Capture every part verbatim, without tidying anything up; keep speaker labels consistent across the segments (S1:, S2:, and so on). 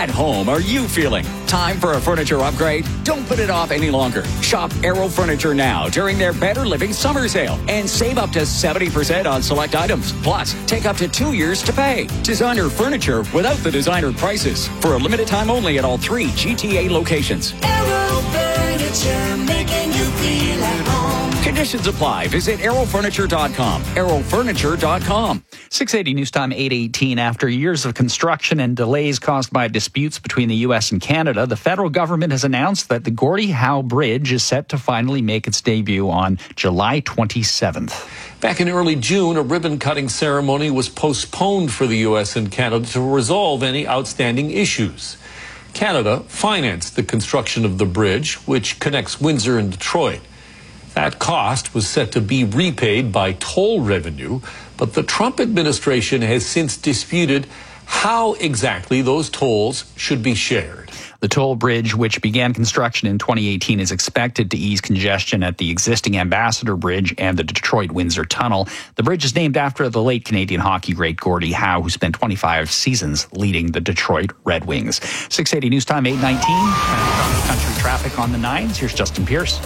S1: at home are you feeling? Time for a furniture upgrade? Don't put it off any longer. Shop Aero Furniture now during their Better Living Summer Sale and save up to seventy percent on select items. Plus, take up to two years to pay. Designer furniture without the designer prices. For a limited time only at all three G T A locations.
S2: Aero Furniture, making you feel at home.
S1: Conditions apply. Visit aero furniture dot com. aero furniture dot com.
S3: six eighty News Time, eight eighteen. After years of construction and delays caused by disputes between the U S and Canada, the federal government has announced that the Gordie Howe Bridge is set to finally make its debut on July twenty-seventh.
S4: Back in early June, a ribbon-cutting ceremony was postponed for the U S and Canada to resolve any outstanding issues. Canada financed the construction of the bridge, which connects Windsor and Detroit. That cost was set to be repaid by toll revenue, but the Trump administration has since disputed how exactly those tolls should be shared.
S3: The toll bridge, which began construction in twenty eighteen, is expected to ease congestion at the existing Ambassador Bridge and the Detroit-Windsor Tunnel. The bridge is named after the late Canadian hockey great Gordie Howe, who spent twenty-five seasons leading the Detroit Red Wings. six eighty News Time, eight nineteen. Country traffic on the nines. Here's Justin Pierce.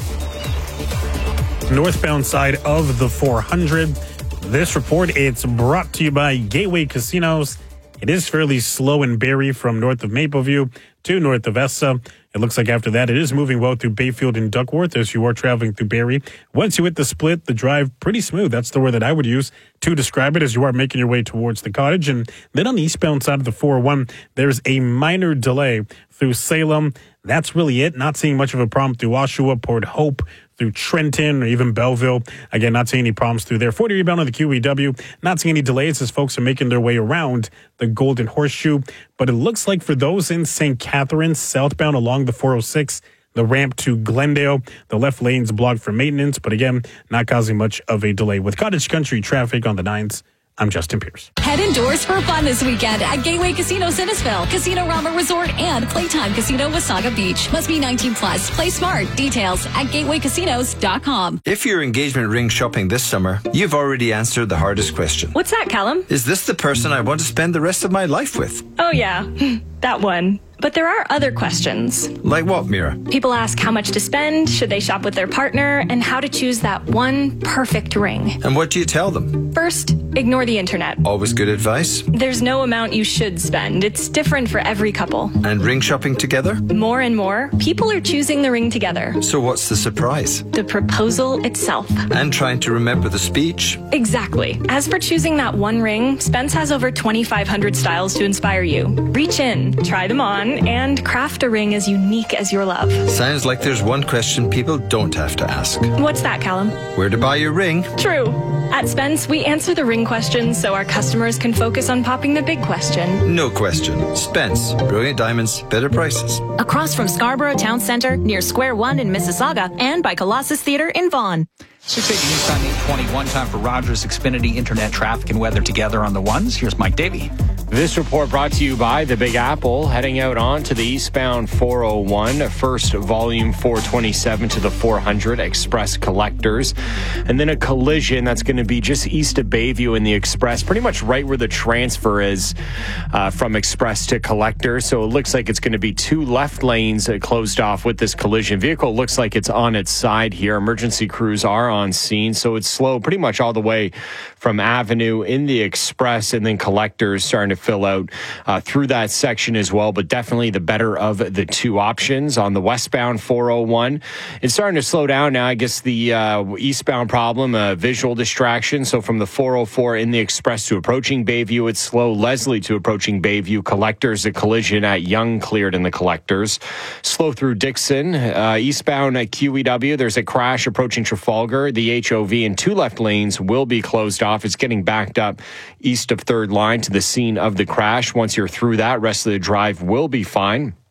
S5: Northbound side of the four hundred. This report, it's brought to you by Gateway Casinos. It is fairly slow in Barrie from north of Mapleview to north of Essa. It looks like after that, it is moving well through Bayfield and Duckworth as you are traveling through Barrie. Once you hit the split, the drive pretty smooth. That's the word that I would use to describe it as you are making your way towards the cottage. And then on the eastbound side of the four oh one, there's a minor delay through Salem. That's really it. Not seeing much of a problem through Oshawa, Port Hope, through Trenton, or even Belleville. Again, not seeing any problems through there. forty rebound on the Q E W. Not seeing any delays as folks are making their way around the Golden Horseshoe. But it looks like for those in Saint Catharines, southbound along the four oh six, the ramp to Glendale, the left lane's blocked for maintenance. But again, not causing much of a delay. With Cottage Country traffic on the nines, I'm Justin Pierce.
S6: Head indoors for fun this weekend at Gateway Casino Sinnesville, Casino Rama Resort, and Playtime Casino Wasaga Beach. Must be nineteen plus. Play smart. Details at gateway casinos dot com.
S7: If you're engagement ring shopping this summer, you've already answered the hardest question.
S8: What's that, Callum?
S7: Is this the person I want to spend the rest of my life with?
S8: Oh, yeah. That one. But there are other questions.
S7: Like what, Mira?
S8: People ask how much to spend, should they shop with their partner, and how to choose that one perfect ring.
S7: And what do you tell them?
S8: First, ignore the internet.
S7: Always good advice.
S8: There's no amount you should spend. It's different for every couple.
S7: And ring shopping together?
S8: More and more, people are choosing the ring together.
S7: So what's the surprise?
S8: The proposal itself.
S7: And trying to remember the speech?
S8: Exactly. As for choosing that one ring, Spence has over twenty-five hundred styles to inspire you. Reach in, try them on, and craft a ring as unique as your love.
S7: Sounds like there's one question people don't have to ask.
S8: What's that, Callum?
S7: Where to buy your ring?
S8: True. At Spence, we answer the ring question so our customers can focus on popping the big question.
S7: No question. Spence. Brilliant diamonds, better prices.
S9: Across from Scarborough Town Centre, near Square One in Mississauga, and by Colossus Theatre in Vaughan.
S3: six eighty News Time, eight twenty-one. Time for Rogers Xfinity Internet traffic and weather together on the ones. Here's Mike Davey.
S10: This report brought to you by the Big Apple, heading out onto the eastbound four oh one, first volume four twenty-seven to the four hundred Express Collectors, and then a collision that's going to be just east of Bayview in the Express, pretty much right where the transfer is uh, from Express to Collector. So it looks like it's going to be two left lanes uh, closed off with this collision. Vehicle looks like it's on its side here. Emergency crews are on scene, so it's slow pretty much all the way from Avenue in the Express, and then Collectors starting to fill out uh, through that section as well, but definitely the better of the two options. On the westbound four oh one, it's starting to slow down now. I guess the uh, eastbound problem, uh, visual distraction. So from the four oh four in the Express to approaching Bayview, it's slow. Leslie to approaching Bayview. Collectors, a collision at Young cleared in the Collectors. Slow through Dixon. Uh, eastbound at Q E W, there's a crash approaching Trafalgar. The H O V and two left lanes will be closed off. It's getting backed up east of third line to the scene of the crash. Once you're through that, rest of the drive will be fine.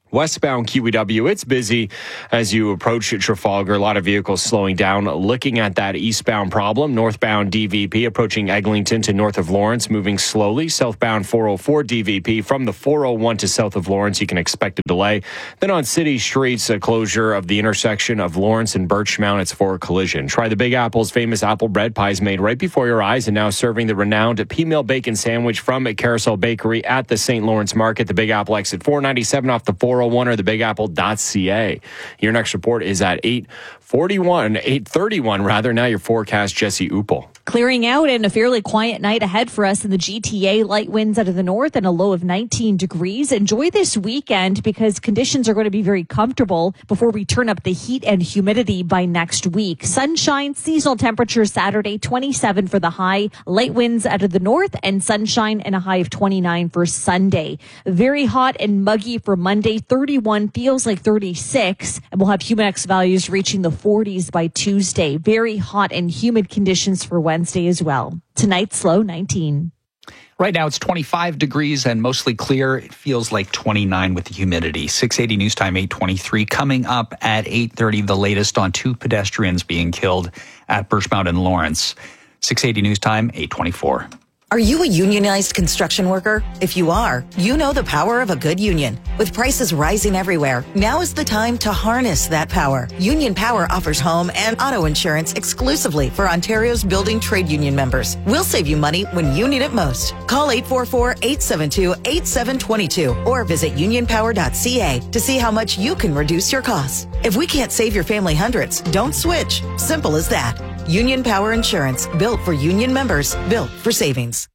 S10: Westbound Q E W, it's busy as you approach Trafalgar. A lot of vehicles slowing down. Looking at that eastbound problem, northbound D V P approaching Eglinton to north of Lawrence, moving slowly. Southbound four oh four D V P from the four oh one to south of Lawrence, you can expect a delay. Then on city streets, a closure of the intersection of Lawrence and Birchmount, it's for a collision. Try the Big Apple's famous apple bread pies made right before your eyes and now serving the renowned P-Mill Bacon Sandwich from Carousel Bakery at the Saint Lawrence Market. The Big Apple exit four ninety-seven off the four oh one or the big apple dot c a. Your next report is at eight forty-one, eight thirty-one rather. Now your forecast, Jesse Upel.
S11: Clearing out and a fairly quiet night ahead for us in the G T A. Light winds out of the north and a low of nineteen degrees. Enjoy this weekend because conditions are going to be very comfortable before we turn up the heat and humidity by next week. Sunshine, seasonal temperatures Saturday, twenty-seven for the high. Light winds out of the north and sunshine and a high of twenty-nine for Sunday. Very hot and muggy for Monday, thirty-one, feels like thirty-six. And we'll have Humidex values reaching the forties by Tuesday. Very hot and humid conditions for Wednesday as well. Tonight's low nineteen.
S3: Right now it's twenty-five degrees and mostly clear. It feels like twenty-nine with the humidity. six eighty News Time, eight twenty-three. Coming up at eight thirty, the latest on two pedestrians being killed at Birchmount and Lawrence. six eighty News Time, eight twenty-four.
S12: Are you a unionized construction worker? If you are, you know the power of a good union. With prices rising everywhere, now is the time to harness that power. Union Power offers home and auto insurance exclusively for Ontario's building trade union members. We'll save you money when you need it most. Call eight four four, eight seven two, eight seven two two or visit union power dot c a to see how much you can reduce your costs. If we can't save your family hundreds, don't switch. Simple as that. Union Power Insurance, built for union members, built for savings.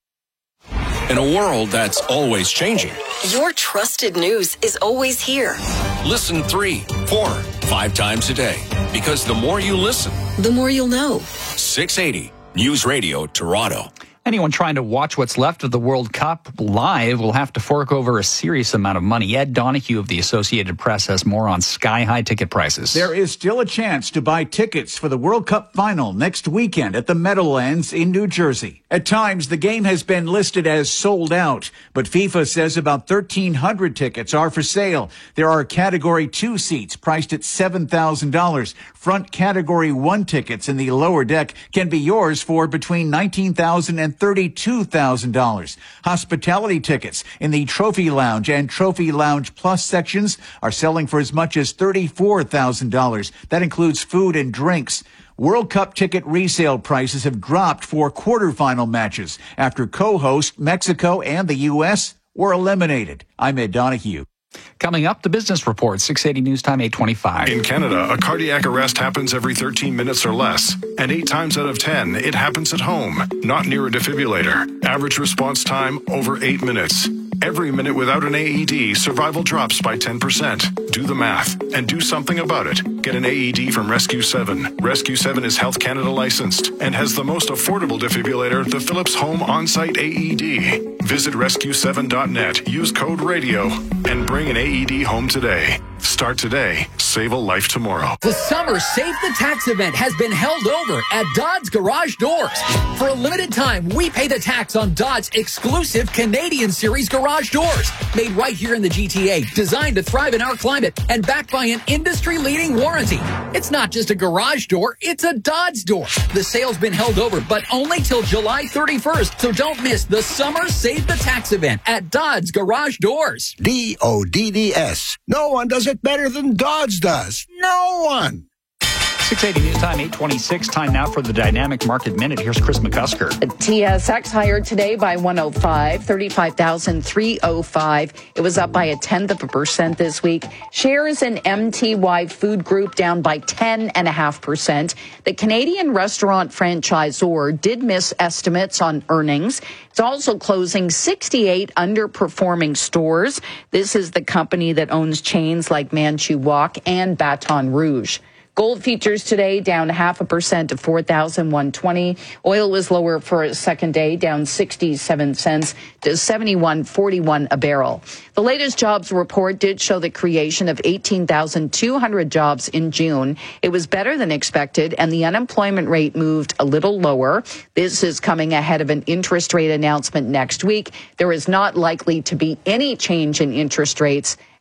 S13: In a world that's always changing,
S14: your trusted news is always here.
S13: Listen three, four, five times a day. Because the more you listen,
S14: the more you'll know.
S13: six eighty News Radio Toronto.
S3: Anyone trying to watch what's left of the World Cup live will have to fork over a serious amount of money. Ed Donahue of the Associated Press has more on sky-high ticket prices.
S15: There is still a chance to buy tickets for the World Cup final next weekend at the Meadowlands in New Jersey. At times, the game has been listed as sold out, but FIFA says about thirteen hundred tickets are for sale. There are Category two seats priced at seven thousand dollars. Front Category one tickets in the lower deck can be yours for between nineteen thousand dollars and thirty-two thousand dollars. Hospitality tickets in the Trophy Lounge and Trophy Lounge Plus sections are selling for as much as thirty-four thousand dollars. That includes food and drinks. World Cup ticket resale prices have dropped for quarterfinal matches after co-host Mexico and the U S were eliminated. I'm Ed Donahue.
S3: Coming up, the business report, six eighty News Time, eight twenty-five.
S16: In Canada, a cardiac arrest happens every thirteen minutes or less. And eight times out of ten, it happens at home, not near a defibrillator. Average response time, over eight minutes. Every minute without an A E D, survival drops by ten percent. Do the math and do something about it. Get an A E D from Rescue seven. Rescue seven is Health Canada licensed and has the most affordable defibrillator, the Philips Home On-Site A E D. Visit rescue seven dot net, use code RADIO, and bring an A E D home today. Start today. Save a life tomorrow.
S17: The Summer Save the Tax event has been held over at Dodds Garage Doors. For a limited time, we pay the tax on Dodds exclusive Canadian Series garage doors. Made right here in the G T A, designed to thrive in our climate, and backed by an industry-leading warranty. It's not just a garage door, it's a Dodds door. The sale's been held over, but only till July thirty-first, so don't miss the Summer Save the Tax event at Dodds Garage Doors.
S18: D O D D S. No one does it better than Dodds does. No one.
S3: six eighty News Time, eight twenty-six. Time now for the Dynamic Market Minute. Here's Chris McCusker.
S19: T S X higher today by one oh five, thirty-five thousand three hundred five. It was up by a tenth of a percent this week. Shares in M T Y Food Group down by ten point five percent. The Canadian restaurant franchisor did miss estimates on earnings. It's also closing sixty-eight underperforming stores. This is the company that owns chains like Manchu Wok and Baton Rouge. Gold futures today down half a percent to four thousand one hundred twenty. Oil was lower for a second day, down sixty-seven cents to seventy-one forty-one a barrel. The latest jobs report did show the creation of eighteen thousand two hundred jobs in June. It was better than expected, and the unemployment rate moved a little lower. This is coming ahead of an interest rate announcement next week. There is not likely to be any change in interest rates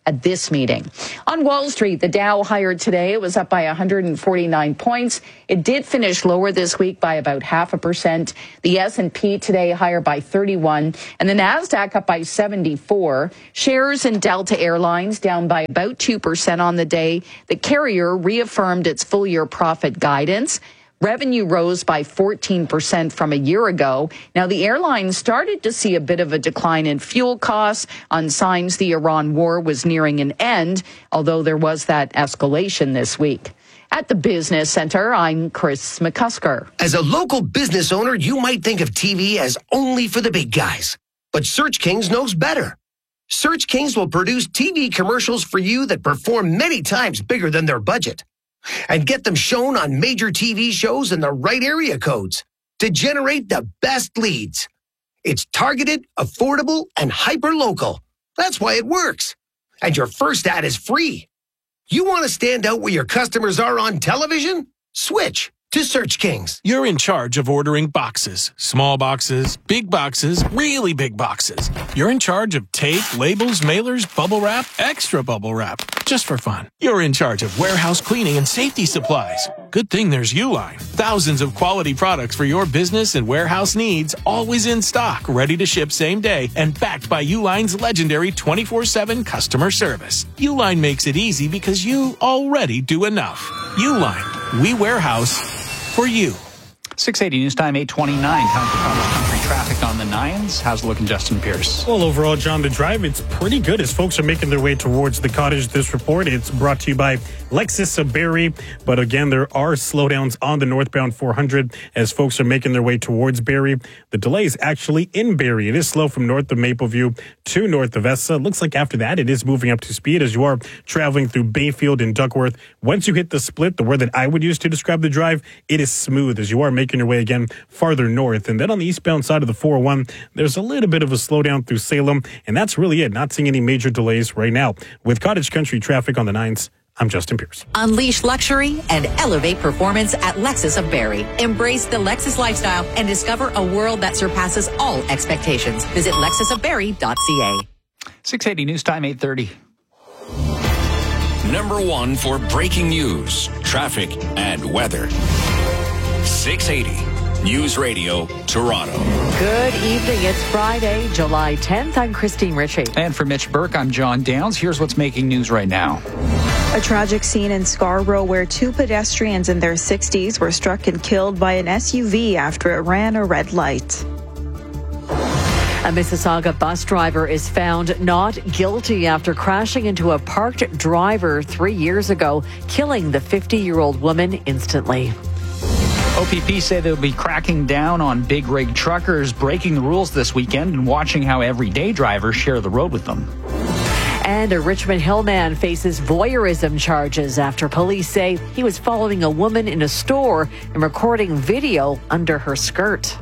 S19: at this meeting. On Wall Street, the Dow higher today. It was up by one hundred forty-nine points. It did finish lower this week by about half a percent. The S and P today higher by thirty-one, and the Nasdaq up by seventy-four. Shares in Delta Airlines down by about two percent on the day. The carrier reaffirmed its full-year profit guidance. Revenue rose by fourteen percent from a year ago. Now, the airline started to see a bit of a decline in fuel costs on signs the Iran war was nearing an end, although there was that escalation this week. At the Business Center, I'm Chris McCusker.
S18: As a local business owner, you might think of T V as only for the big guys. But Search Kings knows better. Search Kings will produce T V commercials for you that perform many times bigger than their budget. And get them shown on major T V shows in the right area codes to generate the best leads. It's targeted, affordable, and hyper-local. That's why it works. And your first ad is free. You want to stand out where your customers are on television? Switch to Search Kings.
S20: You're in charge of ordering boxes. Small boxes, big boxes, really big boxes. You're in charge of tape, labels, mailers, bubble wrap, extra bubble wrap. Just for fun. You're in charge of warehouse cleaning and safety supplies. Good thing there's Uline. Thousands of quality products for your business and warehouse needs, always in stock, ready to ship same day, and backed by Uline's legendary twenty-four seven customer service. Uline makes it easy because you already do enough. Uline. We warehouse for you.
S3: six eighty News Time, eight twenty-nine. Time for cross-country traffic on the nines. How's it looking, Justin Pierce?
S5: Well, overall, John, the drive, it's pretty good as folks are making their way towards the cottage. This report, it's brought to you by Lexus of Barrie. But again, there are slowdowns on the northbound four hundred as folks are making their way towards Barrie. The delay is actually in Barrie. It is slow from north of Mapleview to north of Essa. Looks like after that, it is moving up to speed as you are traveling through Bayfield and Duckworth. Once you hit the split, the word that I would use to describe the drive, it is smooth as you are making your way again farther north. And then on the eastbound side of the four oh one, there's a little bit of a slowdown through Salem, and that's really it. Not seeing any major delays right now. With cottage country traffic on the nines, I'm Justin Pierce.
S21: Unleash luxury and elevate performance at Lexus of Barrie. Embrace the Lexus lifestyle and discover a world that surpasses all expectations. Visit lexus of barrie dot c a.
S3: six eighty News Time, eight thirty.
S13: Number one for breaking news, traffic, and weather. six eighty News Radio, Toronto.
S22: Good evening. It's Friday, July tenth. I'm Christine Ritchie.
S3: And for Mitch Burke, I'm John Downs. Here's what's making news right now.
S23: A tragic scene in Scarborough where two pedestrians in their sixties were struck and killed by an S U V after it ran a red light.
S22: A Mississauga bus driver is found not guilty after crashing into a parked driver three years ago, killing the fifty-year-old woman instantly.
S3: O P P say they'll be cracking down on big rig truckers breaking the rules this weekend and watching how everyday drivers share the road with them.
S22: And a Richmond Hill man faces voyeurism charges after police say he was following a woman in a store and recording video under her skirt.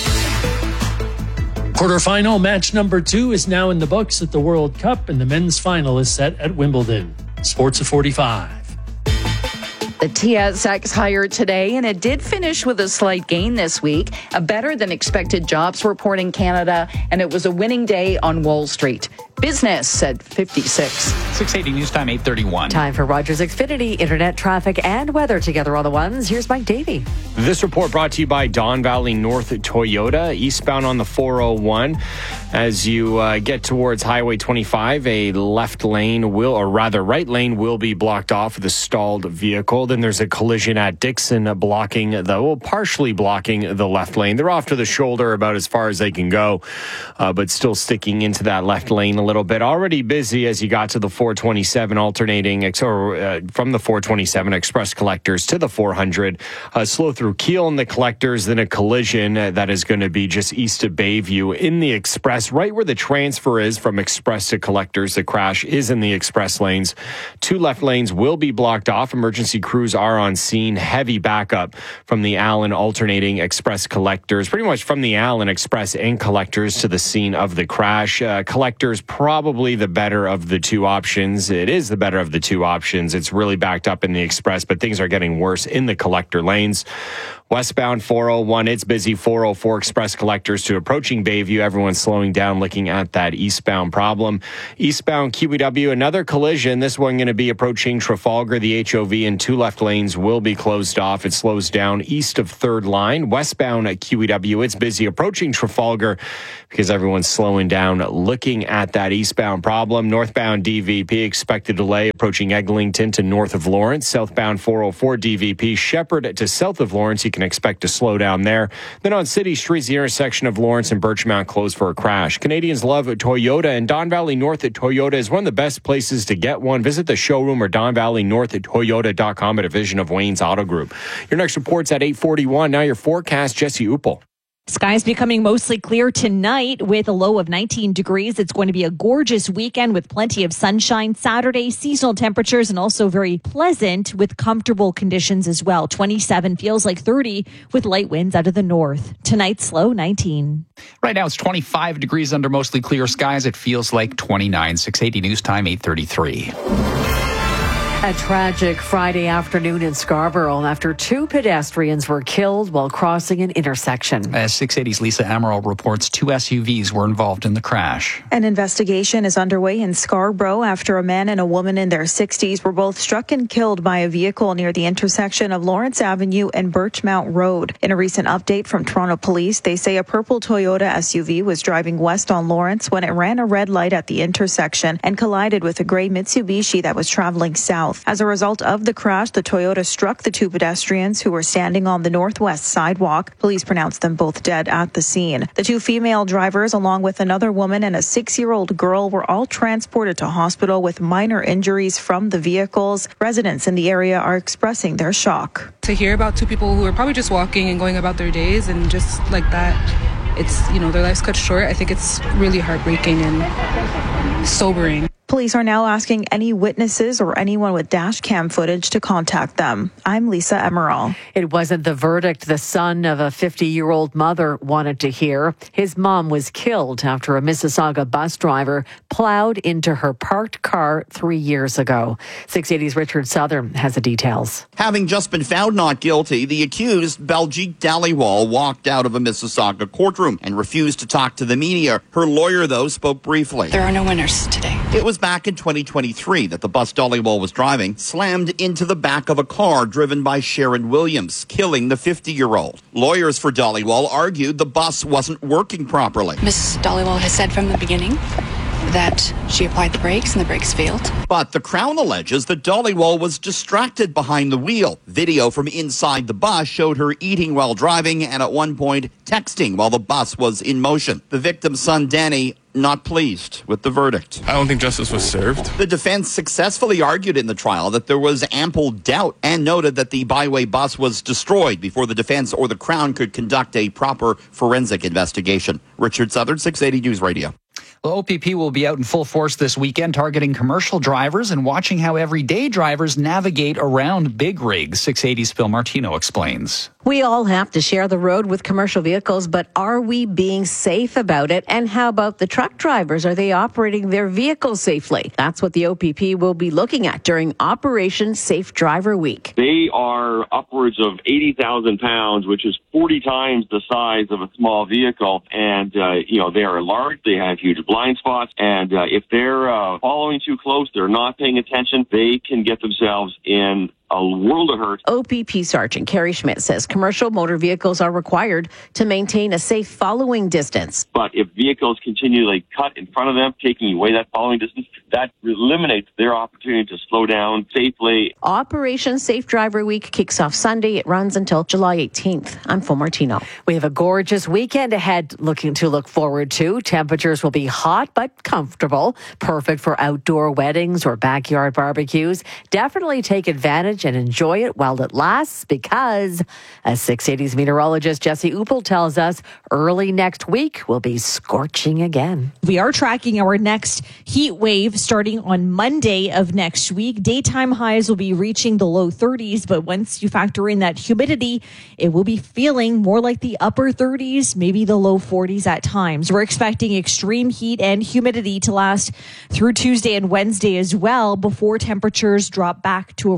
S24: Quarterfinal match number two is now in the books at the World Cup, and the men's final is set at Wimbledon. Sports of forty-five.
S19: The T S X higher today, and it did finish with a slight gain this week. A better than expected jobs report in Canada, and it was a winning day on Wall Street. Business at fifty-six.
S3: six eighty News Time, eight thirty-one.
S22: Time for Rogers Xfinity, internet traffic and weather together on the ones. Here's Mike Davey.
S10: This report brought to you by Don Valley North Toyota, eastbound on the four oh one. As you uh, get towards Highway twenty-five, a left lane will, or rather right lane will be blocked off with a stalled vehicle. Then there's a collision at Dixon blocking the, well, partially blocking the left lane. They're off to the shoulder about as far as they can go, uh, but still sticking into that left lane a little bit. Already busy as you got to the four twenty-seven alternating, or uh, from the four twenty-seven express collectors to the four hundred. Uh, slow through Kiel and the collectors, then a collision uh, that is going to be just east of Bayview in the express, right where the transfer is from express to collectors. The crash is in the express lanes. Two left lanes will be blocked off. Emergency crews are on scene. Heavy backup from the Allen alternating express collectors, pretty much from the Allen express and collectors to the scene of the crash. Uh, collectors probably the better of the two options. It is the better of the two options. It's really backed up in the express, but things are getting worse in the collector lanes. Westbound four oh one, it's busy. four oh four express collectors to approaching Bayview. Everyone's slowing down looking at that eastbound problem. Eastbound Q E W, another collision. This one going to be approaching Trafalgar. The H O V and two left lanes will be closed off. It slows down east of third line. Westbound at Q E W, it's busy approaching Trafalgar because everyone's slowing down looking at that eastbound problem. Northbound D V P, expected delay approaching Eglinton to north of Lawrence. Southbound four oh four D V P, Shepherd to south of Lawrence. You can expect to slow down there. Then on City Streets, the intersection of Lawrence and Birchmount closed for a crash. Canadians love Toyota, and Don Valley North at Toyota is one of the best places to get one. Visit the showroom or Don Valley North at Toyota dot com, a division of Wayne's Auto Group. Your next report's at eight forty-one. Now your forecast, Jesse Uppel.
S11: Skies becoming mostly clear tonight with a low of nineteen degrees. It's going to be a gorgeous weekend with plenty of sunshine. Saturday, seasonal temperatures and also very pleasant with comfortable conditions as well. twenty-seven feels like thirty with light winds out of the north. Tonight's low nineteen.
S3: Right now it's twenty-five degrees under mostly clear skies. It feels like twenty-nine. six eighty News Time, eight thirty-three.
S22: A tragic Friday afternoon in Scarborough after two pedestrians were killed while crossing an intersection.
S3: As six eighty's Lisa Amaral reports, two S U Vs were involved in the crash.
S23: An investigation is underway in Scarborough after a man and a woman in their sixties were both struck and killed by a vehicle near the intersection of Lawrence Avenue and Birchmount Road. In a recent update from Toronto Police, they say a purple Toyota S U V was driving west on Lawrence when it ran a red light at the intersection and collided with a gray Mitsubishi that was traveling south. As a result of the crash, the Toyota struck the two pedestrians who were standing on the northwest sidewalk. Police pronounced them both dead at the scene. The two female drivers, along with another woman and a six-year-old girl, were all transported to hospital with minor injuries from the vehicles. Residents in the area are expressing their shock.
S1: To hear about two people who are probably just walking and going about their days and just like that, it's, you know, their lives cut short. I think it's really heartbreaking and sobering.
S23: Police are now asking any witnesses or anyone with dash cam footage to contact them. I'm Lisa Amaral.
S22: It wasn't the verdict the son of a fifty-year-old mother wanted to hear. His mom was killed after a Mississauga bus driver plowed into her parked car three years ago. six eighty's Richard Southern has the details.
S2: Having just been found not guilty, the accused, Baljeet Dhaliwal, walked out of a Mississauga courtroom and refused to talk to the media. Her lawyer, though, spoke briefly.
S4: There are no winners today.
S2: It was back in twenty twenty-three that the bus Dhaliwal was driving slammed into the back of a car driven by Sharon Williams, killing the fifty-year-old. Lawyers for Dhaliwal argued the bus wasn't working properly.
S4: Miss Dhaliwal has said from the beginning that she applied the brakes and the brakes failed.
S2: But the Crown alleges that Dhaliwal was distracted behind the wheel. Video from inside the bus showed her eating while driving and at one point texting while the bus was in motion. The victim's son, Danny, not pleased with the verdict.
S6: I don't think justice was served.
S2: The defense successfully argued in the trial that there was ample doubt and noted that the byway bus was destroyed before the defense or the Crown could conduct a proper forensic investigation. Richard Southern, six eighty News Radio.
S3: The O P P will be out in full force this weekend, targeting commercial drivers and watching how everyday drivers navigate around big rigs. six eighty's Phil Martino explains.
S25: We all have to share the road with commercial vehicles, but are we being safe about it? And how about the truck drivers? Are they operating their vehicles safely? That's what the O P P will be looking at during Operation Safe Driver Week.
S26: They are upwards of eighty thousand pounds, which is forty times the size of a small vehicle. And, uh, you know, they are large. They have huge blind spots. And uh, if they're uh, following too close, they're not paying attention, they can get themselves in a world of hurt.
S25: O P P Sergeant Kerry Schmidt says commercial motor vehicles are required to maintain a safe following distance.
S26: But if vehicles continually cut in front of them, taking away that following distance, that eliminates their opportunity to slow down safely.
S25: Operation Safe Driver Week kicks off Sunday. It runs until July eighteenth. I'm Phil Martino.
S22: We have a gorgeous weekend ahead looking to look forward to. Temperatures will be hot but comfortable, perfect for outdoor weddings or backyard barbecues. Definitely take advantage and enjoy it while it lasts, because, as six eighty's meteorologist Jesse Uppel tells us, early next week will be scorching again.
S11: We are tracking our next heat wave starting on Monday of next week. Daytime highs will be reaching the low thirties, but once you factor in that humidity, it will be feeling more like the upper thirties, maybe the low forties at times. We're expecting extreme heat and humidity to last through Tuesday and Wednesday as well, before temperatures drop back to around sea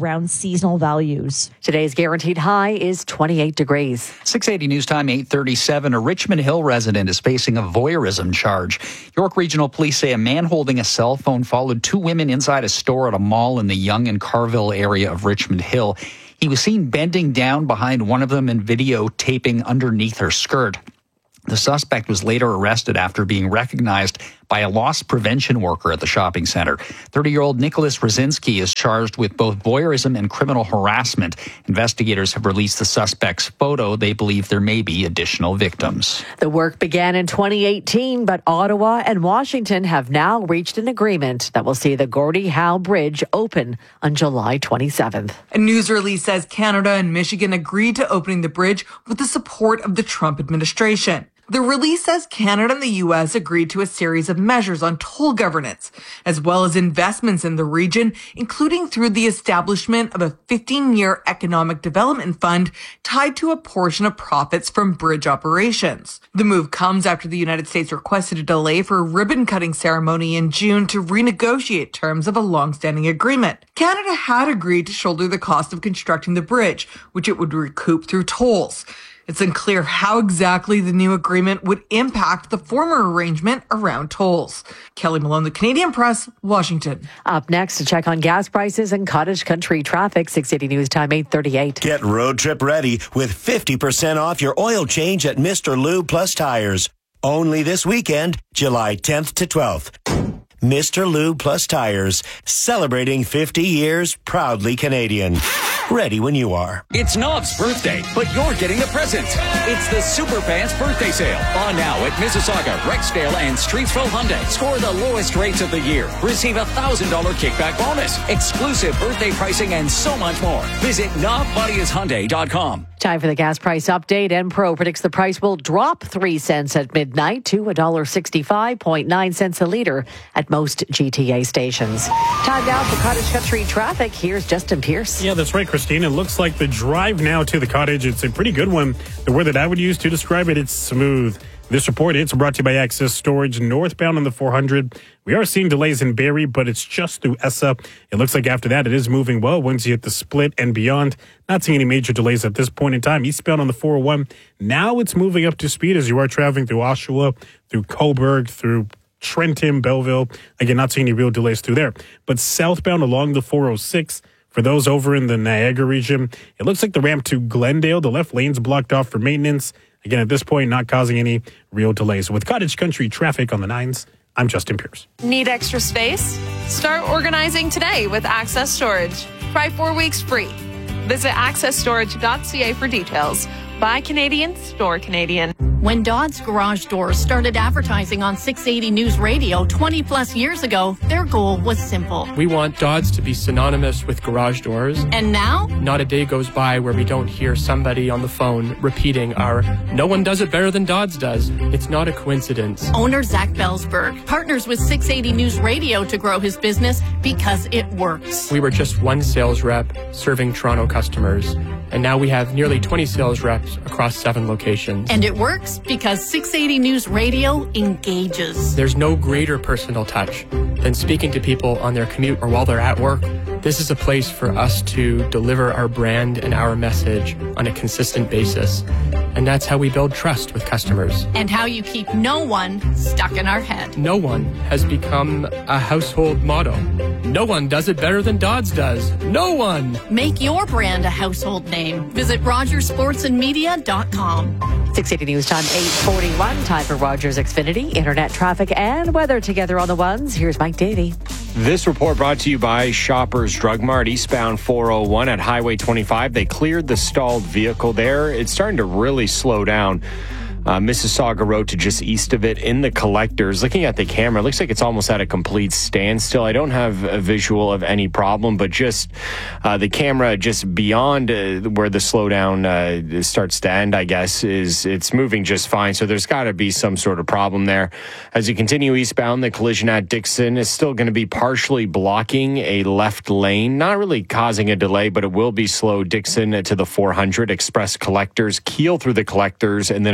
S11: seasonal values.
S22: Today's guaranteed high is twenty-eight degrees.
S3: six eighty News Time, eight thirty-seven. A Richmond Hill resident is facing a voyeurism charge. York Regional Police say a man holding a cell phone followed two women inside a store at a mall in the Yonge and Carville area of Richmond Hill. He was seen bending down behind one of them and videotaping underneath her skirt. The suspect was later arrested after being recognized by a loss prevention worker at the shopping center. thirty-year-old Nicholas Rosinski is charged with both voyeurism and criminal harassment. Investigators have released the suspect's photo. They believe there may be additional victims.
S22: The work began in twenty eighteen, but Ottawa and Washington have now reached an agreement that will see the Gordie Howe Bridge open on July twenty-seventh.
S6: A news release says Canada and Michigan agreed to opening the bridge with the support of the Trump administration. The release says Canada and the U S agreed to a series of measures on toll governance, as well as investments in the region, including through the establishment of a fifteen-year economic development fund tied to a portion of profits from bridge operations. The move comes after the United States requested a delay for a ribbon-cutting ceremony in June to renegotiate terms of a long-standing agreement. Canada had agreed to shoulder the cost of constructing the bridge, which it would recoup through tolls. It's unclear how exactly the new agreement would impact the former arrangement around tolls. Kelly Malone, The Canadian Press, Washington.
S22: Up next, to check on gas prices and cottage country traffic, six eighty News Time, eight thirty-eight.
S7: Get road trip ready with fifty percent off your oil change at Mister Lube Plus Tires. Only this weekend, July tenth to twelfth. Mister Lube Plus Tires, celebrating fifty years, proudly Canadian. Ready when you are.
S13: It's Nov's birthday, but you're getting the present. It's the Super Pants birthday sale. On now at Mississauga, Rexdale, and Streetsville Hyundai. Score the lowest rates of the year. Receive a one thousand dollars kickback bonus. Exclusive birthday pricing and so much more. Visit Nov Bodies Hyundai dot com.
S22: Time for the gas price update. Enpro predicts the price will drop three cents at midnight to one dollar sixty-five point nine cents a litre at most G T A stations. Time now for cottage country traffic. Here's Justin Pierce.
S5: Yeah, that's right, Christine. It looks like the drive now to the cottage, it's a pretty good one. The word that I would use to describe it, it's smooth. This report, it's brought to you by Access Storage northbound on the four hundred. We are seeing delays in Barrie, but it's just through Essa. It looks like after that, it is moving well once you hit the split and beyond. Not seeing any major delays at this point in time. Eastbound on the four oh one, now it's moving up to speed as you are traveling through Oshawa, through Cobourg, through Trenton, Belleville. Again, not seeing any real delays through there. But southbound along the four oh six, for those over in the Niagara region, it looks like the ramp to Glendale, the left lane's blocked off for maintenance. Again, at this point, not causing any real delays. With cottage country traffic on the nines, I'm Justin Pierce.
S8: Need extra space? Start organizing today with Access Storage. Try four weeks free. Visit access storage dot c a for details. Buy Canadian, store Canadian.
S9: When Dodds Garage Doors started advertising on six eighty News Radio twenty plus years ago, their goal was simple.
S12: We want Dodds to be synonymous with garage doors.
S9: And now?
S12: Not a day goes by where we don't hear somebody on the phone repeating our "no one does it better than Dodds does." It's not a coincidence.
S9: Owner Zach Bellsberg partners with six eighty News Radio to grow his business because it works.
S12: We were just one sales rep serving Toronto customers, and now we have nearly twenty sales reps across seven locations.
S9: And it works because six eighty News Radio engages.
S12: There's no greater personal touch than speaking to people on their commute or while they're at work. This is a place for us to deliver our brand and our message on a consistent basis. And that's how we build trust with customers.
S9: And how you keep no one stuck in our head.
S12: No one has become a household motto. No one does it better than Dodds does. No one!
S9: Make your brand a household name. Visit rogers sports and media dot com.
S22: six eighty News Time, eight forty-one. Time for Rogers Xfinity, internet traffic and weather together on the ones. Here's Mike Davey.
S10: This report brought to you by Shoppers Drug Mart, eastbound four oh one at Highway twenty-five. They cleared the stalled vehicle there. It's starting to really slow down. Uh, Mississauga Road to just east of it in the collectors. Looking at the camera, it looks like it's almost at a complete standstill. I don't have a visual of any problem, but just uh, the camera just beyond uh, where the slowdown uh, starts to end, I guess, is it's moving just fine. So there's got to be some sort of problem there. As you continue eastbound, the collision at Dixon is still going to be partially blocking a left lane, not really causing a delay, but it will be slow. Dixon to the four hundred, Express Collectors, Keel through the collectors, and then a collision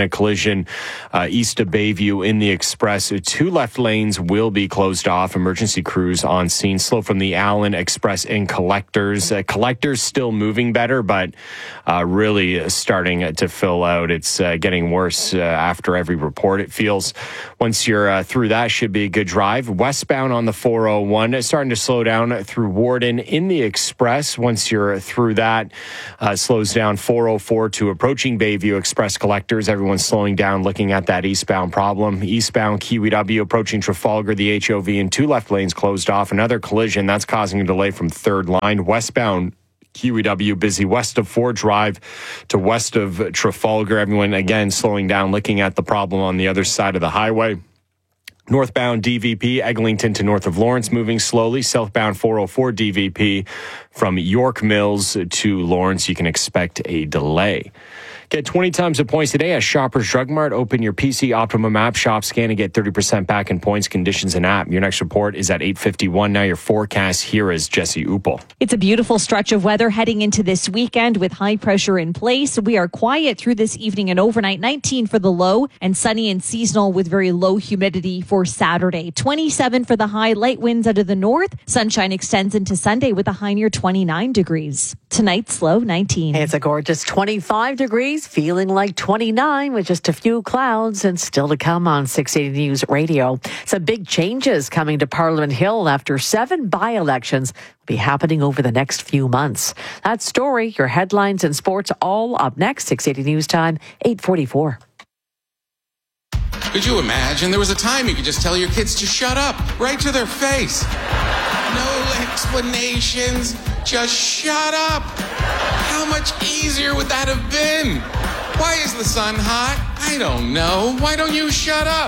S10: collision uh, east of Bayview in the Express. Two left lanes will be closed off. Emergency crews on scene. Slow from the Allen Express and Collectors. Uh, Collectors still moving better, but uh, really starting to fill out. It's uh, getting worse uh, after every report, it feels. Once you're uh, through that, should be a good drive. Westbound on the four oh one, starting to slow down through Warden in the Express. Once you're through that, uh, slows down four oh four to approaching Bayview Express Collectors. Everyone's slowing down, looking at that eastbound problem. Eastbound Kiwi W approaching Trafalgar, the H O V and two left lanes closed off. Another collision that's causing a delay from third line. Westbound Kiwi W busy west of Ford Drive to west of Trafalgar. Everyone again slowing down, looking at the problem on the other side of the highway. Northbound D V P, Eglinton to north of Lawrence, moving slowly. Southbound four oh four D V P from York Mills to Lawrence, you can expect a delay. Get twenty times the points today at Shoppers Drug Mart. Open your P C Optimum app, shop, scan, and get thirty percent back in points, conditions, and app. Your next report is at eight fifty-one. Now your forecast, here is Jesse Upel.
S11: It's a beautiful stretch of weather heading into this weekend with high pressure in place. We are quiet through this evening and overnight. nineteen for the low and sunny and seasonal with very low humidity for Saturday. twenty-seven for the high, light winds out of the north. Sunshine extends into Sunday with a high near twenty-nine degrees. Tonight's low nineteen.
S22: It's a gorgeous twenty-five degrees, feeling like twenty-nine with just a few clouds, and still to come on six eighty News Radio. Some big changes coming to Parliament Hill after seven by-elections will be happening over the next few months. That story, your headlines and sports, all up next. six eighty News Time, eight forty-four.
S14: Could you imagine? There was a time you could just tell your kids to shut up, right to their face. No explanations, just shut up. How much easier would that have been? Why is the sun hot? I don't know. Why don't you shut up?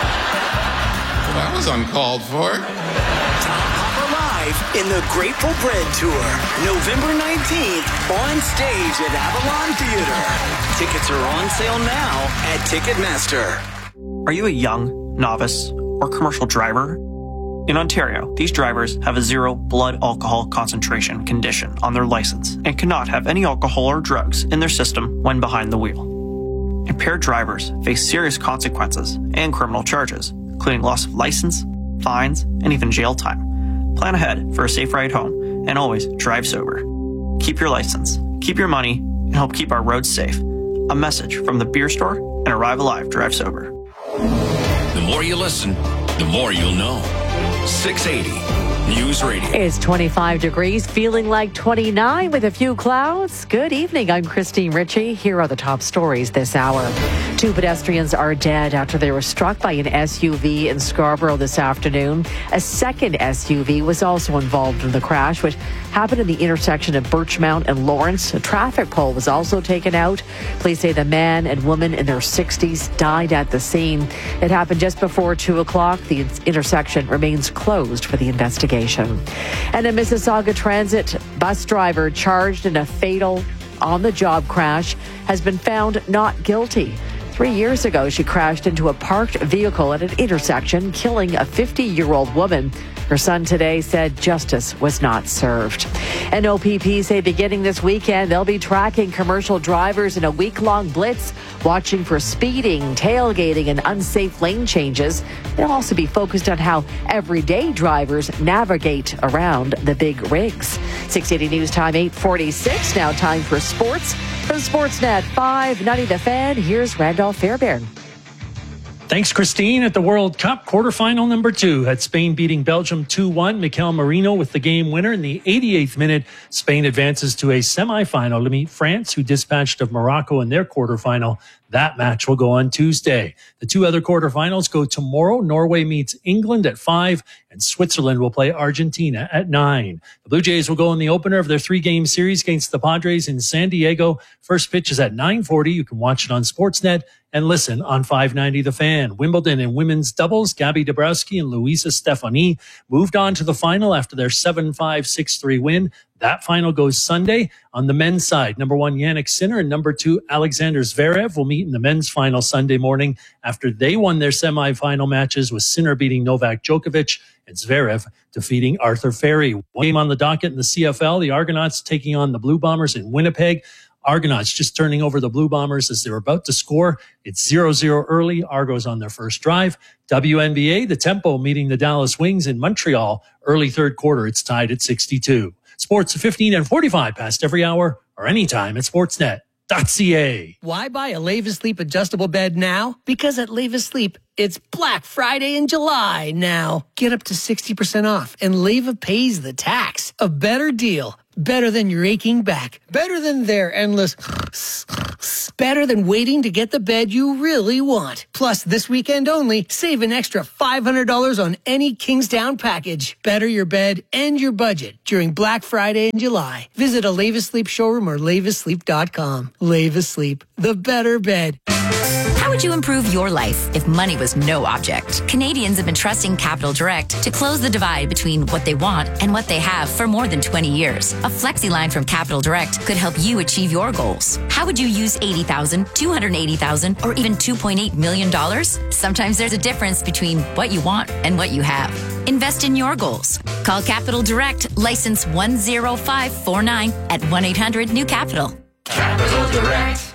S14: Well, that was uncalled for.
S15: Tom Hopper live in the Grateful Bread Tour, November nineteenth, on stage at Avalon Theater. Tickets are on sale now at Ticketmaster.
S16: Are you a young, novice, or commercial driver? In Ontario, these drivers have a zero blood alcohol concentration condition on their license and cannot have any alcohol or drugs in their system when behind the wheel. Impaired drivers face serious consequences and criminal charges, including loss of license, fines, and even jail time. Plan ahead for a safe ride home and always drive sober. Keep your license, keep your money, and help keep our roads safe. A message from the Beer Store and Arrive Alive Drive Sober.
S17: The more you listen, the more you'll know. six eighty News Radio.
S22: It's twenty-five degrees, feeling like twenty-nine with a few clouds. Good evening. I'm Christine Ritchie. Here are the top stories this hour. Two pedestrians are dead after they were struck by an S U V in Scarborough this afternoon. A second S U V was also involved in the crash, which happened in the intersection of Birchmount and Lawrence. A traffic pole was also taken out. Police say the man and woman in their sixties died at the scene. It happened just before two o'clock. The intersection remains closed for the investigation. And a Mississauga Transit bus driver charged in a fatal on-the-job crash has been found not guilty. Three years ago, she crashed into a parked vehicle at an intersection, killing a fifty-year-old woman. Her son today said justice was not served. And O P P say beginning this weekend, they'll be tracking commercial drivers in a week-long blitz, watching for speeding, tailgating, and unsafe lane changes. They'll also be focused on how everyday drivers navigate around the big rigs. six eighty News Time, eight forty-six. Now time for sports. From Sportsnet five ninety The Fan, here's Randolph Fairbairn.
S24: Thanks, Christine. At the World Cup quarterfinal number two, had Spain beating Belgium two one. Mikel Merino with the game winner in the eighty-eighth minute. Spain advances to a semifinal to meet France, who dispatched of Morocco in their quarterfinal. That match will go on Tuesday. The two other quarterfinals go tomorrow. Norway meets England at five, and Switzerland will play Argentina at nine. The Blue Jays will go in the opener of their three-game series against the Padres in San Diego. First pitch is at nine forty. You can watch it on Sportsnet and listen on five ninety The Fan. Wimbledon in women's doubles, Gabby Dabrowski and Luisa Stefani moved on to the final after their seven five, six three win. That final goes Sunday. On the men's side, number one Jannik Sinner and number two Alexander Zverev will meet in the men's final Sunday morning after they won their semifinal matches, with Sinner beating Novak Djokovic and Zverev defeating Arthur Ferry. One game on the docket in the C F L, the Argonauts taking on the Blue Bombers in Winnipeg. Argonauts just turning over the Blue Bombers as they're about to score. It's zero zero early. Argos on their first drive. W N B A, the Tempo meeting the Dallas Wings in Montreal. Early third quarter, it's tied at sixty-two. Sports at fifteen and forty-five past every hour or anytime at sportsnet dot c a.
S1: Why buy a Levis Sleep adjustable bed now? Because at Levis Sleep, it's Black Friday in July now. Get up to sixty percent off and Leva pays the tax. A better deal. Better than your aching back. Better than their endless... Better than waiting to get the bed you really want. Plus, this weekend only, save an extra five hundred dollars on any Kingstown package. Better your bed and your budget during Black Friday in July. Visit a Levis Sleep showroom or levis sleep dot com. Levis Sleep, the better bed.
S18: How would you improve your life if money was no object? Canadians have been trusting Capital Direct to close the divide between what they want and what they have for more than twenty years. A flexi line from Capital Direct could help you achieve your goals. How would you use eighty thousand dollars, two hundred eighty thousand dollars, or even two point eight million dollars? Sometimes there's a difference between what you want and what you have. Invest in your goals. Call Capital Direct, license one zero five four nine at one eight hundred new capital.
S22: Capital Direct.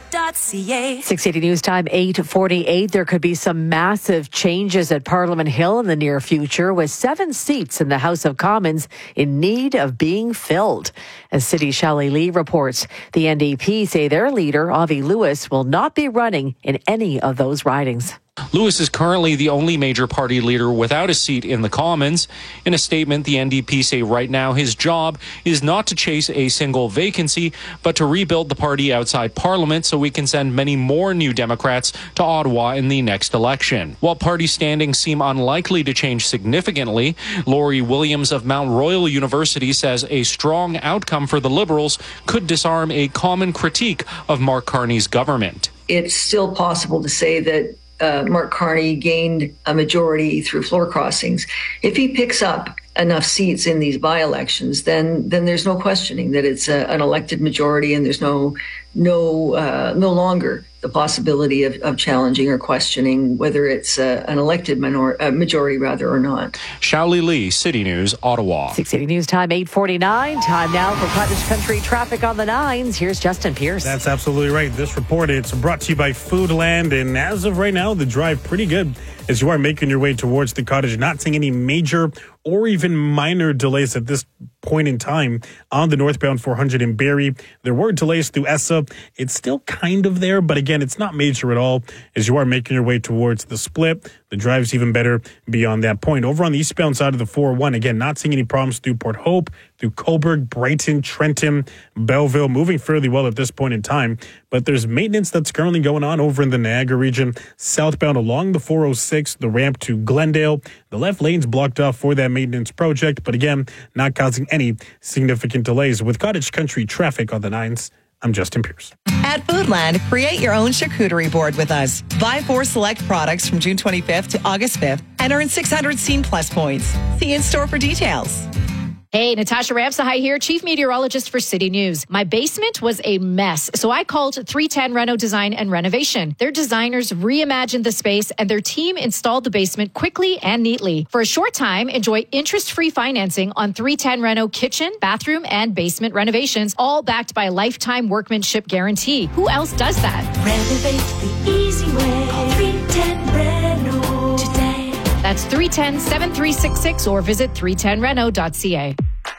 S22: six eighty News Time, eight forty-eight. There could be some massive changes at Parliament Hill in the near future, with seven seats in the House of Commons in need of being filled. As City Shelley Lee reports, the N D P say their leader, Avi Lewis, will not be running in any of those ridings.
S19: Lewis is currently the only major party leader without a seat in the Commons. In a statement, the N D P say right now his job is not to chase a single vacancy, but to rebuild the party outside Parliament so we can send many more new Democrats to Ottawa in the next election. While party standings seem unlikely to change significantly, Laurie Williams of Mount Royal University says a strong outcome for the Liberals could disarm a common critique of Mark Carney's government.
S20: It's still possible to say that Uh, Mark Carney gained a majority through floor crossings. If he picks up enough seats in these by-elections, then then there's no questioning that it's a, an elected majority, and there's no no uh, no longer the possibility of, of challenging or questioning whether it's uh, an elected minor, uh, majority rather or not.
S19: Shelley Lee, City News, Ottawa.
S22: six eighty News Time, eight forty-nine. Time now for Cottage Country traffic on the nines. Here's Justin Pierce.
S5: That's absolutely right. This report, it's brought to you by Foodland, and as of right now, the drive pretty good as you are making your way towards the cottage. Not seeing any major or even minor delays at this point in time on the northbound four hundred in Barrie. There were delays through Essa. It's still kind of there, but again, it's not major at all as you are making your way towards the split. The drive's even better beyond that point. Over on the eastbound side of the four oh one, again, not seeing any problems through Port Hope, through Cobourg, Brighton, Trenton, Belleville, moving fairly well at this point in time. But there's maintenance that's currently going on over in the Niagara region, southbound along the four oh six, the ramp to Glendale. The left lane's blocked off for that maintenance project, but again, not causing any significant delays. With Cottage Country traffic on the nines, I'm Justin Pierce.
S21: At Foodland, create your own charcuterie board with us. Buy four select products from June twenty-fifth to August fifth and earn six hundred Scene Plus points. See in store for details.
S23: Hey, Natasha Ramsahai here, Chief Meteorologist for City News. My basement was a mess, so I called three ten Reno Design and Renovation. Their designers reimagined the space, and their team installed the basement quickly and neatly. For a short time, enjoy interest-free financing on three ten Reno kitchen, bathroom, and basement renovations, all backed by a lifetime workmanship guarantee. Who else does that?
S27: Renovate the easy way. Call three ten Reno today.
S23: That's three one zero, seven three six six or visit three ten reno dot c a.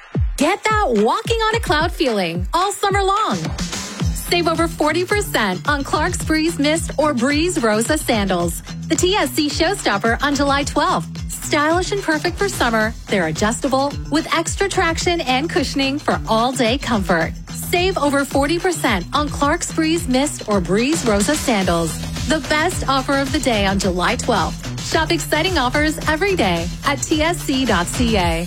S28: Get that walking on a cloud feeling all summer long. Save over forty percent on Clark's Breeze Mist or Breeze Rosa sandals. The T S C showstopper on July twelfth. Stylish and perfect for summer, they're adjustable with extra traction and cushioning for all-day comfort. Save over forty percent on Clark's Breeze Mist or Breeze Rosa sandals. The best offer of the day on July twelfth. Shop exciting offers every day at T S C dot c a.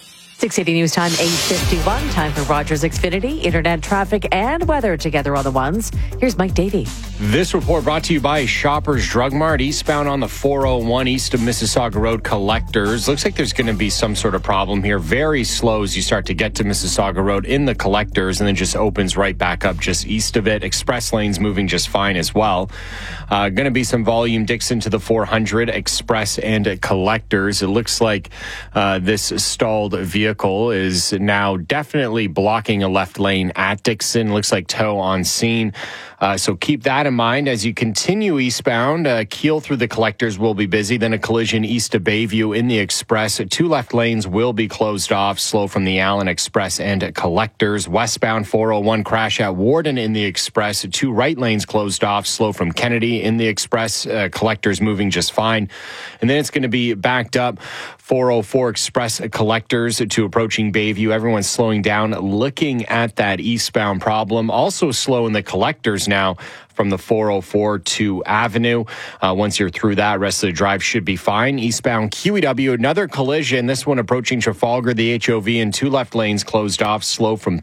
S22: six eighty News Time, eight fifty-one. Time for Rogers Xfinity, internet traffic and weather together on the ones. Here's Mike Davey.
S10: This report brought to you by Shoppers Drug Mart, eastbound on the four oh one east of Mississauga Road. Collectors. Looks like there's going to be some sort of problem here. Very slow as you start to get to Mississauga Road in the Collectors, and then just opens right back up just east of it. Express lanes moving just fine as well. Uh, going to be some volume Dixon to the four hundred, Express and Collectors. It looks like uh, this stalled vehicle vehicle is now definitely blocking a left lane at Dixon. Looks like tow on scene. Uh, so keep that in mind as you continue eastbound. Uh, Keel through the collectors will be busy. Then a collision east of Bayview in the Express. Two left lanes will be closed off. Slow from the Allen Express and collectors. Westbound four oh one crash at Warden in the Express. Two right lanes closed off. Slow from Kennedy in the Express. Uh, collectors moving just fine. And then it's going to be backed up. four oh four Express collectors to approaching Bayview. Everyone's slowing down, looking at that eastbound problem. Also slow in the collectors now from the four oh four to Avenue. Uh, once you're through that, rest of the drive should be fine. Eastbound Q E W, another collision. This one approaching Trafalgar, the H O V, and two left lanes closed off. Slow from